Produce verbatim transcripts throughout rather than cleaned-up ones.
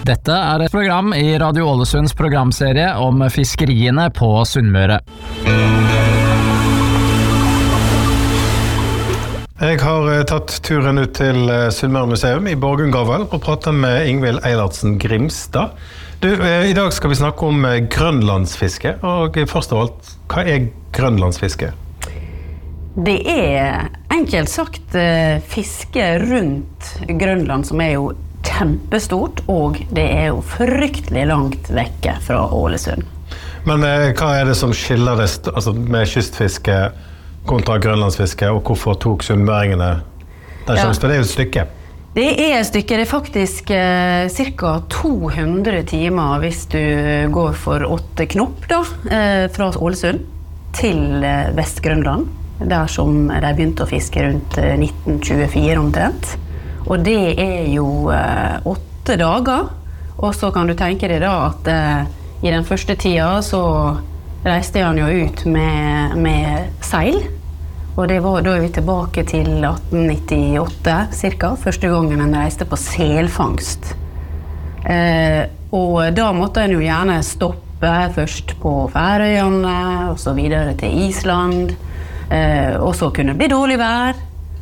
Dette er et program i Radio Ålesunds programserie om fiskeriene på Sunnmøre. Jeg har tatt turen ut til Sunnmøre museum i Borgungavel og pratet med Ingvild Eilertsen Grimstad. Du, i dag skal vi snakke om grønlandsfiske, og først av alt, hva er grønlandsfiske? Det er enkelt sagt fiske rundt Grønland, som er jo kjempestort, og det er jo fryktelig langt vekke fra Ålesund. Men eh, hva er det som skiller det altså, med kystfiske kontra grønlandsfiske, og hvorfor tok sunnmøringene den sjansen? For det er jo et stykke. Det er et stykke, det er faktisk eh, cirka to hundre timer hvis du går for åtte knopp da, eh, fra Ålesund til eh, Vest-Grønland, der som de begynte å fiske rundt eh, nitten tjuefire omtrent. Og det er jo eh, åtte dager, og så kan du tenke deg da at eh, i den første tida så reiste han jo ut med, med seil, og det var, da er vi tilbake til atten nittiåtte cirka, første gangen han reiste på selfangst. Eh, og da måtte han jo gjerne stoppe først på Færøyene, og så videre til Island, eh, og så kunne det bli dårlig vær.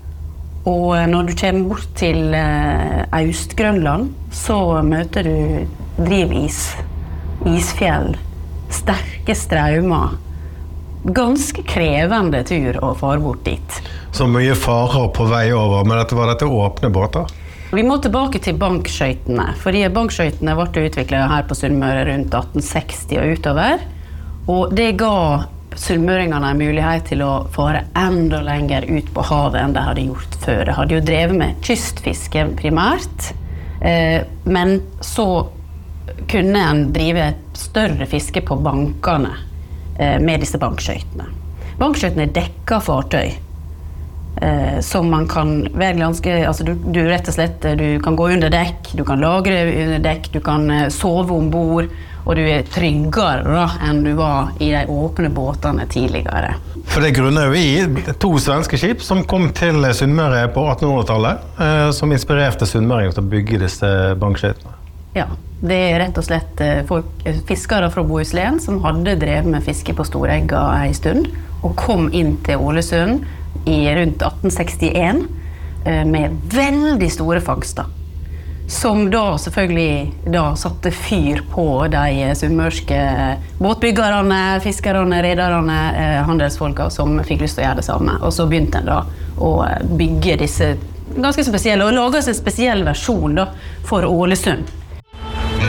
Og når du kommer bort til eh, Øst-Grønland, så møter du drivis, isfjell, sterke strømmer. Ganske krevende tur å fare bort dit. Så mye farer på vei over, men dette var dette åpne båter? Vi må tilbake til bankskøytene, fordi bankskøytene ble utviklet her på Sunnmøre rundt atten seksti og utover. Og det ga sunnmøringene en mulighet til å fare enda lenger ut på havet enn de hadde gjort før. De hadde jo drevet med kystfiske primært, eh, men så kunne en drive større fiske på bankene eh, med disse bankskøytene. Bankskøytene er dekket fartøy, eh, som man kan være ganske, altså du, du rett og slett, du kan gå under dekk, du kan lagre under dekk, du kan eh, sove ombord, og du er tryggere da, enn du var i de åpne båtene tidligere. For det grunner jo i to svenske skip som kom til Sunnmøre på attenhundretallet, eh, som inspirerte sunnmøringer til å bygge disse bankskøytene. Ja, det er rett og slett folk, fiskere fra Bohuslän som hadde drevet med fiske på Storegga en stund, og kom inn til Ålesund i rundt atten sekstien eh, med veldig store fangster. Som da selvfølgelig da satte fyr på de sunnmørske båtbyggerne, fiskerne, rederne, eh, handelsfolka som fikk lyst til å gjøre det samme. Og så begynte en da å bygge disse ganske spesielle, og lage en spesiell versjon da for Ålesund.